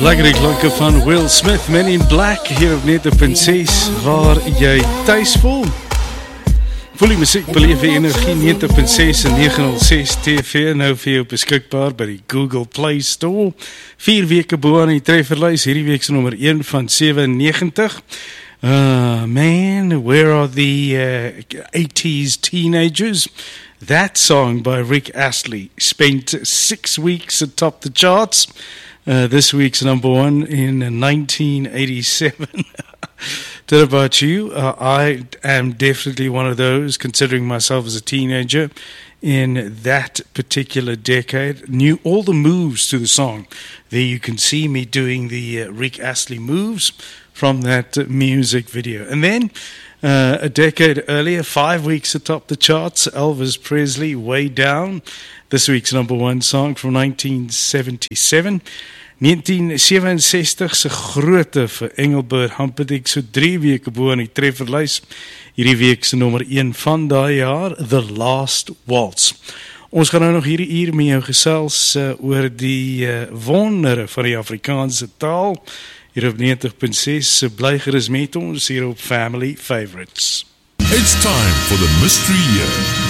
Lekker die klanke van Will Smith, Men in Black, hier op 90.6, waar jy thuis voel. Voel die muziek, beleef die energie, 90.6 en 906 TV, nou vir jou beskikbaar by die Google Play Store. 4 weke bo aan die trefferlys, hierdie week se nommer 1 van 97. Man, where are the 80s teenagers? That song by Rick Astley spent 6 weeks atop the charts. This week's number 1 in 1987. What about you? I am definitely one of those, considering myself as a teenager in that particular decade. Knew all the moves to the song. There you can see me doing the Rick Astley moves from that music video. And then a decade earlier, 5 weeks atop the charts, Elvis Presley, Way Down. This week's number 1 song from 1977. 1967 se grootte vir Engelbert Humperdinck, so 3 weke bo aan die trefferlys. Hierdie week se nommer 1 van daai jaar, The Last Waltz. Ons gaan nou nog hierdie uur met jou gesels oor die wondere van die Afrikaanse taal. Hier op 90.6, bly gerus met ons hier op Family Favorites. It's time for the Mystery Year.